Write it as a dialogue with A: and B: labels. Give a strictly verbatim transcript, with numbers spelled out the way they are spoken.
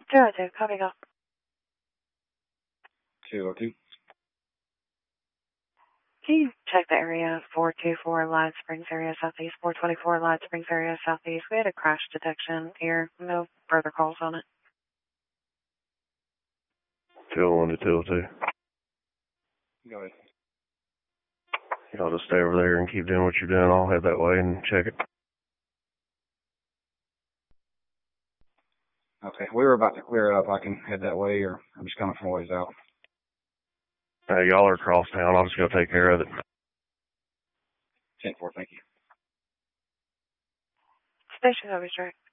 A: Zero two, copy go.
B: two oh two.
A: Can you check the area four two four Live Springs area southeast, four twenty-four Live Springs area southeast? We had a crash detection here. No further calls on it.
C: two oh one to two oh two.
B: Go ahead.
C: Y'all just stay over there and keep doing what you're doing. I'll head that way and check it.
B: Okay, we were about to clear it up. I can head that way, or I'm just coming from a ways out.
C: Hey, y'all are across town. I'll just go take care of it.
B: ten four, thank you.
A: Station over, direct.